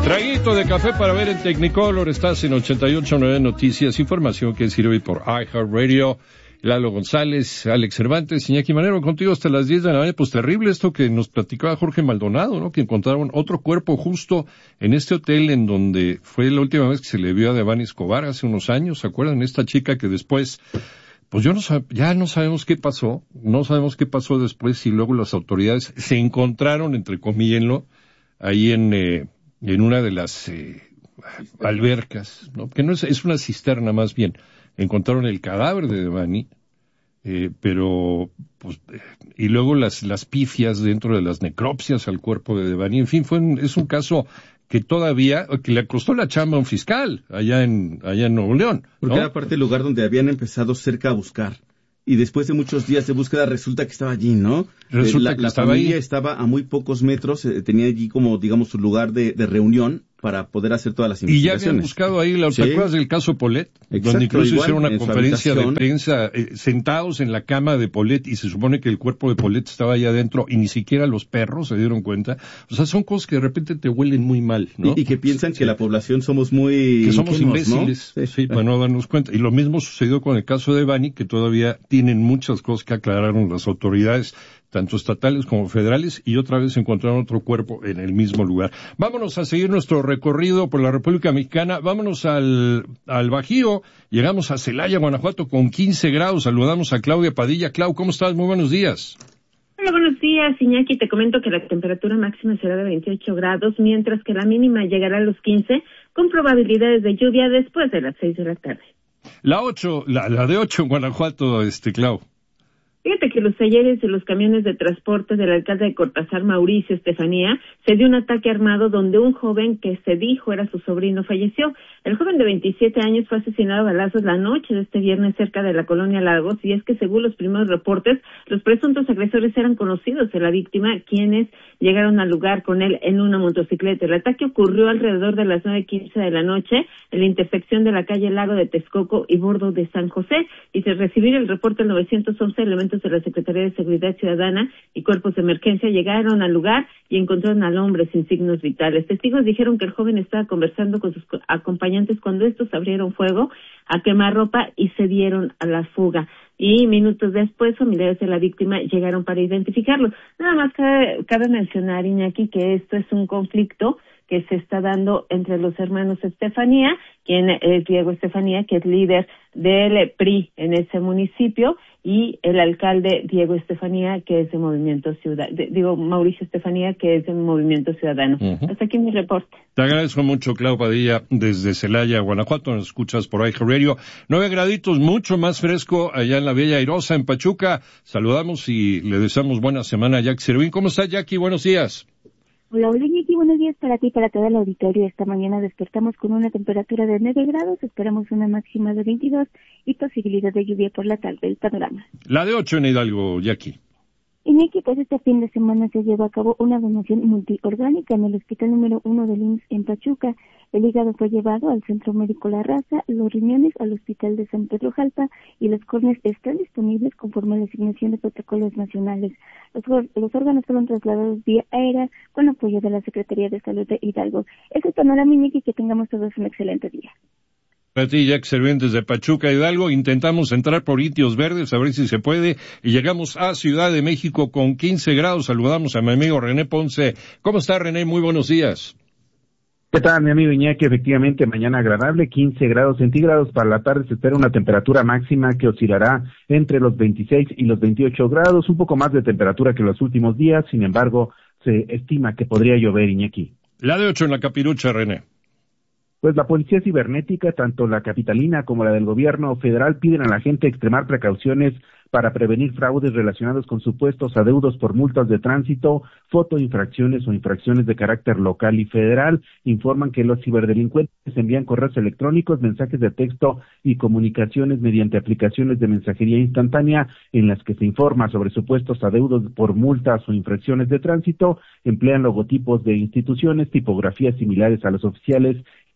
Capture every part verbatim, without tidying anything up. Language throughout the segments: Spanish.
Traguito de café para ver en Technicolor. Estás en ochenta y ocho punto nueve Noticias, información que sirve por iHeartRadio. Lalo González, Alex Cervantes, Iñaki Manero, contigo hasta las diez de la mañana. Pues terrible esto que nos platicaba Jorge Maldonado, ¿no? Que encontraron otro cuerpo justo en este hotel en donde fue la última vez que se le vio a Devani Escobar hace unos años. ¿Se acuerdan? Esta chica que después, pues yo no sab- ya no sabemos qué pasó, no sabemos qué pasó después y luego las autoridades se encontraron, entre comillas, ahí en, eh, en una de las eh, albercas, ¿no? Que no es, es una cisterna más bien. Encontraron el cadáver de Devani, eh, pero, pues, eh, y luego las, las pifias dentro de las necropsias al cuerpo de Devani. En fin, fue un, es un caso que todavía, que le costó la chamba a un fiscal allá en, allá en Nuevo León, ¿no? Porque era parte del lugar donde habían empezado cerca a buscar. Y después de muchos días de búsqueda resulta que estaba allí, ¿no? Resulta la, que la estaba familia ahí. estaba a muy pocos metros, eh, tenía allí como, digamos, su lugar de, de reunión para poder hacer todas las Y ya investigaciones. habían buscado ahí, ¿te Sí. acuerdas del caso Polet? Exacto, Donde incluso igual, hicieron una en su conferencia de habitación. prensa, eh, sentados en la cama de Polet, y se supone que el cuerpo de Polet estaba ahí adentro, y ni siquiera los perros se dieron cuenta. O sea, son cosas que de repente te huelen muy mal, ¿no? Y, y que piensan Sí. que la población somos muy Que somos ingenuos, imbéciles, ¿no? sí, para no darnos cuenta. Y lo mismo sucedió con el caso de Devani, que todavía tienen muchas cosas que aclararon las autoridades, tanto estatales como federales, y otra vez encontraron otro cuerpo en el mismo lugar. Vámonos a seguir nuestro recorrido por la República Mexicana. Vámonos al, al Bajío. Llegamos a Celaya, Guanajuato, con quince grados. Saludamos a Claudia Padilla. Clau, ¿cómo estás? Muy buenos días. Hola, buenos días, Iñaki. Te comento que la temperatura máxima será de veintiocho grados, mientras que la mínima llegará a los quince, con probabilidades de lluvia después de las seis de la tarde. La ocho, la, la de ocho en Guanajuato, este, Clau. Fíjate que los talleres de los camiones de transporte del alcalde de Cortázar, Mauricio Estefanía, se dio un ataque armado donde un joven que se dijo era su sobrino falleció. El joven de veintisiete años fue asesinado a balazos la noche de este viernes cerca de la colonia Lagos, y es que según los primeros reportes, los presuntos agresores eran conocidos de la víctima, quienes llegaron al lugar con él en una motocicleta. El ataque ocurrió alrededor de las nueve quince de la noche en la intersección de la calle Lago de Texcoco y Bordo de San José, y tras recibir el reporte del nueve once, elementos de la Secretaría de Seguridad Ciudadana y cuerpos de emergencia llegaron al lugar y encontraron al hombre sin signos vitales. Testigos dijeron que el joven estaba conversando con sus acompañantes cuando estos abrieron fuego a quemarropa y se dieron a la fuga. Y minutos después, familiares de la víctima llegaron para identificarlo. Nada más cabe, cabe mencionar, Iñaki, que esto es un conflicto que se está dando entre los hermanos Estefanía, quien es Diego Estefanía, que es líder del P R I en ese municipio, y el alcalde Diego Estefanía, que es de Movimiento Ciudadano, digo, Mauricio Estefanía, que es de Movimiento Ciudadano. Uh-huh. Hasta aquí mi reporte. Te agradezco mucho, Clau Padilla, desde Celaya, Guanajuato. Nos escuchas por iHeartRadio. Nueve graditos, mucho más fresco allá en la Bella Airosa, en Pachuca. Saludamos y le deseamos buena semana a Jackie Servín. ¿Cómo está, Jackie? Buenos días. Hola, hola, Iñaki, buenos días para ti y para todo el auditorio. Esta mañana despertamos con una temperatura de nueve grados, esperamos una máxima de veintidós y posibilidad de lluvia por la tarde. El panorama. La de ocho en Hidalgo, Jackie. Iñaki, pues este fin de semana se llevó a cabo una donación multiorgánica en el hospital número uno del I M S S en Pachuca. El hígado fue llevado al Centro Médico La Raza, los riñones al Hospital de San Pedro Jalpa y las córneas están disponibles conforme a la asignación de protocolos nacionales. Los, los órganos fueron trasladados vía aérea con apoyo de la Secretaría de Salud de Hidalgo. Es el panorama, Iñaki, que tengamos todos un excelente día. Para ti, Jack Servín, desde Pachuca, Hidalgo. Intentamos entrar por Indios Verdes, a ver si se puede, y llegamos a Ciudad de México con quince grados. Saludamos a mi amigo René Ponce. ¿Cómo está, René? Muy buenos días. ¿Qué tal, mi amigo Iñaki? Efectivamente, mañana agradable, quince grados centígrados. Para la tarde se espera una temperatura máxima que oscilará entre los veintiséis y los veintiocho grados, un poco más de temperatura que los últimos días. Sin embargo, se estima que podría llover, Iñaki. La de ocho en la Capirucha, René. Pues la Policía Cibernética, tanto la capitalina como la del gobierno federal, piden a la gente extremar precauciones para prevenir fraudes relacionados con supuestos adeudos por multas de tránsito, fotoinfracciones o infracciones de carácter local y federal. Informan que los ciberdelincuentes envían correos electrónicos, mensajes de texto y comunicaciones mediante aplicaciones de mensajería instantánea en las que se informa sobre supuestos adeudos por multas o infracciones de tránsito, emplean logotipos de instituciones, tipografías similares a los oficiales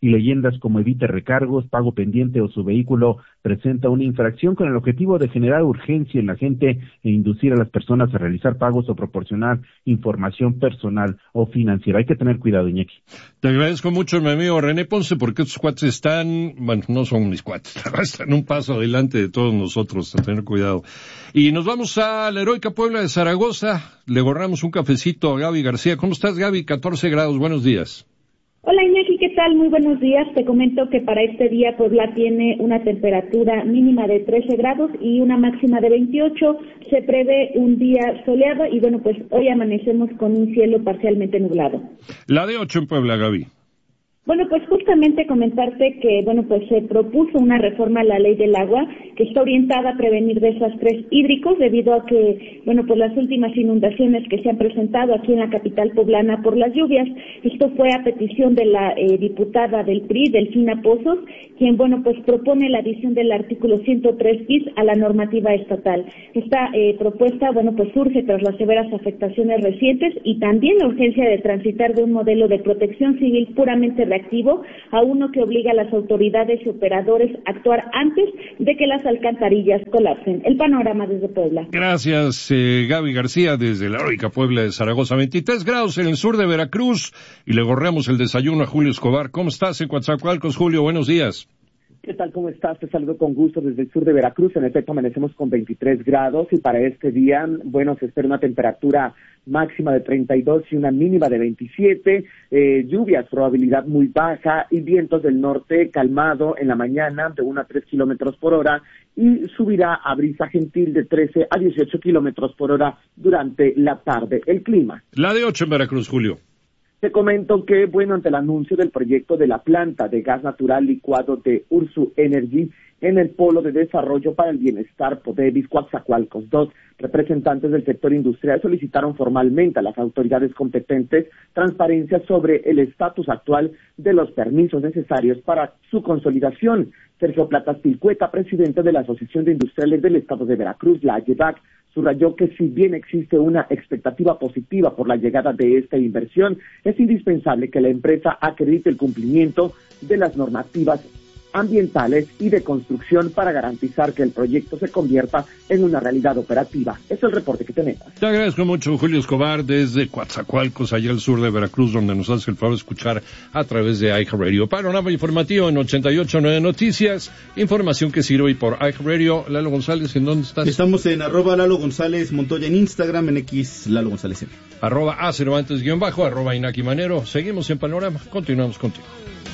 y leyendas como evite recargos, pago pendiente o su vehículo presenta una infracción, con el objetivo de generar urgencia en la gente e inducir a las personas a realizar pagos o proporcionar información personal o financiera. Hay que tener cuidado, Iñaki. Te agradezco mucho, mi amigo René Ponce, porque estos cuates están, bueno, no son mis cuates, están un paso adelante de todos nosotros, a tener cuidado. Y nos vamos a la heroica Puebla de Zaragoza, le borramos un cafecito a Gaby García. ¿Cómo estás, Gaby? catorce grados, buenos días. Hola Iñaki, ¿qué tal? Muy buenos días. Te comento que para este día Puebla tiene una temperatura mínima de trece grados y una máxima de veintiocho. Se prevé un día soleado y bueno, pues hoy amanecemos con un cielo parcialmente nublado. La de ocho en Puebla, Gaby. Bueno, pues justamente comentarte que, bueno, pues se propuso una reforma a la ley del agua que está orientada a prevenir desastres hídricos debido a que, bueno, pues las últimas inundaciones que se han presentado aquí en la capital poblana por las lluvias. Esto fue a petición de la eh, diputada del P R I, Delfina Pozos, quien, bueno, pues propone la adición del artículo ciento tres bis a la normativa estatal. Esta eh, propuesta, bueno, pues surge tras las severas afectaciones recientes y también la urgencia de transitar de un modelo de protección civil puramente activo a uno que obliga a las autoridades y operadores a actuar antes de que las alcantarillas colapsen. El panorama desde Puebla. Gracias, eh, Gaby García, desde la heroica Puebla de Zaragoza. veintitrés grados en el sur de Veracruz y le gorreamos el desayuno a Julio Escobar. ¿Cómo estás en Coatzacoalcos, Julio? Buenos días. ¿Qué tal? ¿Cómo estás? Te saludo con gusto desde el sur de Veracruz. En efecto, amanecemos con veintitrés grados y para este día, bueno, se espera una temperatura máxima de treinta y dos y una mínima de veintisiete, eh, lluvias, probabilidad muy baja y vientos del norte calmado en la mañana de uno a tres kilómetros por hora y subirá a brisa gentil de trece a dieciocho kilómetros por hora durante la tarde. El clima. La de ocho en Veracruz, Julio. Te comento que, bueno, ante el anuncio del proyecto de la planta de gas natural licuado de Ursu Energy en el Polo de Desarrollo para el Bienestar Podevis Coatzacoalcos dos, representantes del sector industrial solicitaron formalmente a las autoridades competentes transparencia sobre el estatus actual de los permisos necesarios para su consolidación. Sergio Platas Pilcueta, presidente de la Asociación de Industriales del Estado de Veracruz, la AYEVAC, subrayó que si bien existe una expectativa positiva por la llegada de esta inversión, es indispensable que la empresa acredite el cumplimiento de las normativas ambientales y de construcción para garantizar que el proyecto se convierta en una realidad operativa. Ese es el reporte que tenemos. Te agradezco mucho, Julio Escobar, desde Coatzacoalcos, allá al sur de Veracruz, donde nos hace el favor de escuchar a través de iHeartRadio. Panorama informativo en ochenta y ocho punto nueve Noticias, información que sirve hoy por iHeartRadio. Lalo González, ¿en dónde estás? Estamos en arroba Lalo González Montoya en Instagram, en X Lalo González M. Arroba A Cervantes guión bajo, arroba Inaki Manero. Seguimos en Panorama, continuamos contigo.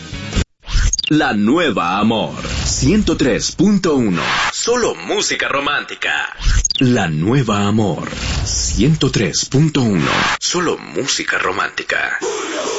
La nueva Amor, ciento tres punto uno. Solo música romántica. La nueva Amor, ciento tres punto uno. Solo música romántica.